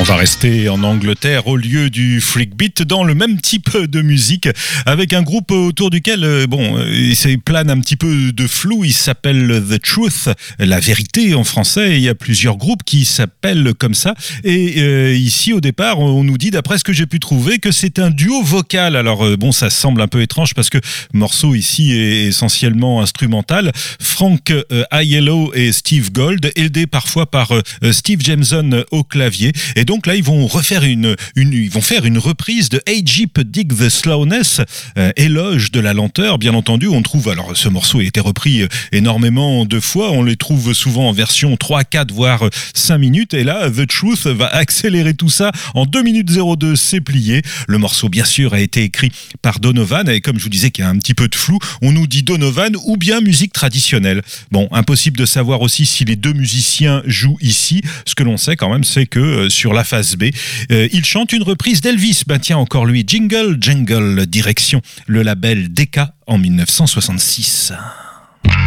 va rester en Angleterre au lieu du freak beat dans le même type de musique avec un groupe autour duquel il plane un petit peu de flou. Il s'appelle The Truth, la vérité en français, et il y a plusieurs groupes qui s'appellent comme ça. Et ici au départ on nous dit, d'après ce que j'ai pu trouver, que c'est un duo vocal. Alors ça semble un peu étrange parce que le morceau ici est essentiellement instrumental. Frank Aiello et Steve Gold, aidés parfois par Steve Jameson au clavier. Et donc là, ils vont faire une reprise de Hey Jeep Dig the Slowness, éloge de la lenteur, bien entendu. On trouve, alors ce morceau a été repris énormément de fois, on les trouve souvent en version 3, 4, voire 5 minutes. Et là, The Truth va accélérer tout ça en 2 minutes 02, c'est plié. Le morceau, bien sûr, a été écrit par Donovan, et comme je vous disais qu'il y a un petit peu de flou, on nous dit Donovan ou bien musique traditionnelle. Bon, impossible de savoir aussi si les deux musiciens jouent ici. Ce que l'on sait quand même, c'est que sur la phase B, il chante une reprise d'Elvis. Tiens, encore lui, Jingle Jangle, direction le label Decca en 1966.